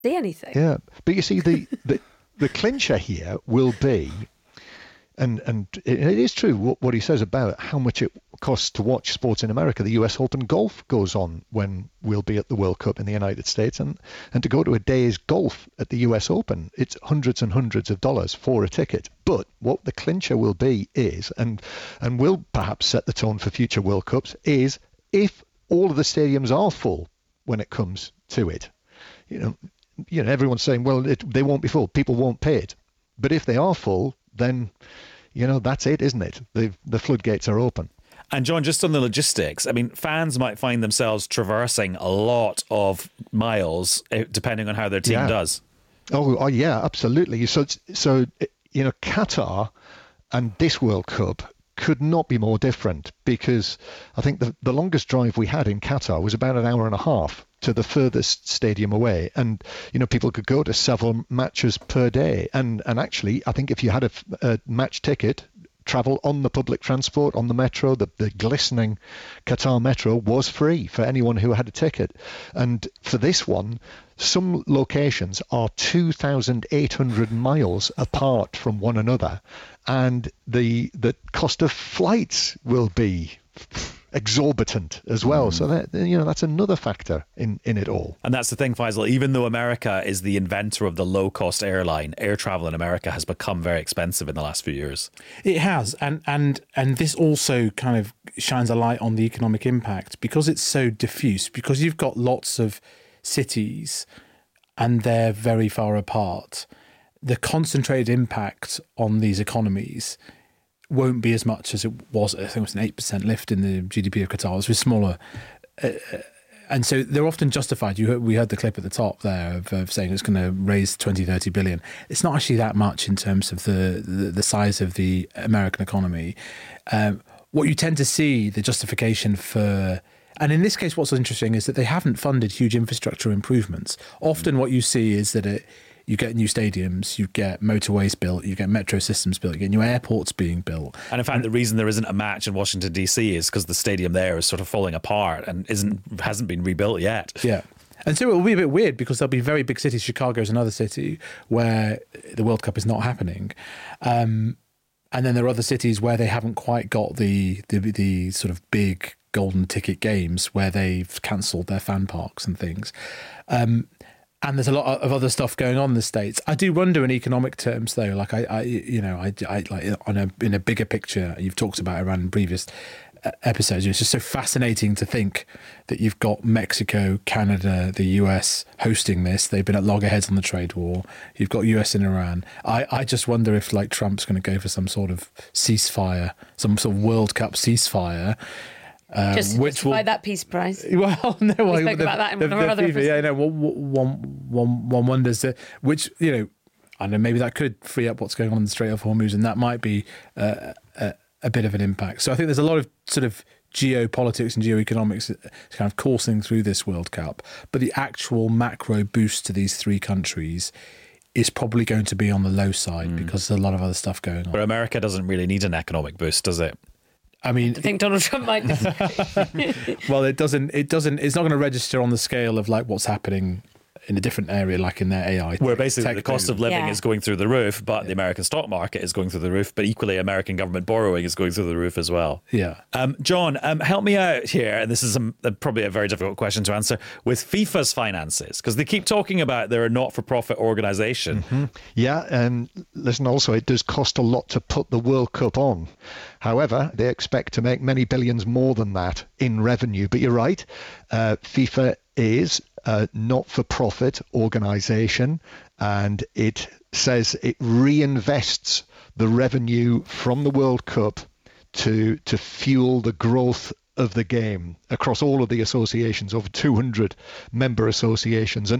see anything. Yeah, but you see, the clincher here will be, and it is true what he says about how much it costs to watch sports in America. The US Open golf goes on when we'll be at the World Cup in the United States, and to go to a day's golf at the US Open, it's hundreds and hundreds of dollars for a ticket. But what the clincher will be is, and will perhaps set the tone for future World Cups, is if all of the stadiums are full when it comes to it. You know, everyone's saying, well, they won't be full. People won't pay it. But if they are full, then, that's it, isn't it? The floodgates are open. And John, just on the logistics, I mean, fans might find themselves traversing a lot of miles depending on how their team does. Oh, yeah, absolutely. So Qatar and this World Cup could not be more different, because I think the longest drive we had in Qatar was about an hour and a half to the furthest stadium away, and people could go to several matches per day, and actually I think if you had a match ticket, travel on the public transport, on the metro, the glistening Qatar metro was free for anyone who had a ticket. And for this one, some locations are 2,800 miles apart from one another, and the cost of flights will be exorbitant as well. So that's another factor in it all. And that's the thing, Faisal, even though America is the inventor of the low-cost airline, air travel in America has become very expensive in the last few years. It has, and this also kind of shines a light on the economic impact, because it's so diffuse, because you've got lots of cities and they're very far apart. The concentrated impact on these economies won't be as much as it was. I think it was an 8% lift in the GDP of Qatar. It was smaller. And so they're often justified. We heard the clip at the top there of saying it's going to raise 20-30 billion. It's not actually that much in terms of the size of the American economy. What you tend to see, the justification for... And in this case, what's interesting is that they haven't funded huge infrastructure improvements. Often what you see is that you get new stadiums, you get motorways built, you get metro systems built, you get new airports being built. And in fact, the reason there isn't a match in Washington, D.C. is because the stadium there is sort of falling apart and hasn't been rebuilt yet. Yeah. And so it will be a bit weird, because there'll be very big cities. Chicago is another city where the World Cup is not happening. And then there are other cities where they haven't quite got the sort of big golden ticket games, where they've cancelled their fan parks and things. And there's a lot of other stuff going on in the States. I do wonder in economic terms, though, like I like in a bigger picture, you've talked about Iran in previous episodes. It's just so fascinating to think that you've got Mexico, Canada, the US hosting this. They've been at loggerheads on the trade war. You've got US and Iran. I just wonder if Trump's going to go for some sort of ceasefire, some sort of World Cup ceasefire. Just which will buy that Peace Prize. Well, no, we spoke about that in one of our other episodes. Yeah, no. One wonders which I know maybe that could free up what's going on in the Strait of Hormuz, and that might be a bit of an impact. So I think there's a lot of sort of geopolitics and geoeconomics kind of coursing through this World Cup, but the actual macro boost to these three countries is probably going to be on the low side, because there's a lot of other stuff going on. But America doesn't really need an economic boost, does it? I mean, I think Donald Trump might. Well, it doesn't. It's not going to register on the scale of what's happening in a different area, like in their AI. Where basically the cost of living is going through the roof, but the American stock market is going through the roof, but equally American government borrowing is going through the roof as well. Yeah. John, help me out here, and this is probably a very difficult question to answer, with FIFA's finances, because they keep talking about they're a not-for-profit organisation. Mm-hmm. Yeah, and listen, also it does cost a lot to put the World Cup on. However, they expect to make many billions more than that in revenue. But you're right, FIFA is a not-for-profit organisation, and it says it reinvests the revenue from the World Cup to fuel the growth of the game across all of the associations, over 200 member associations.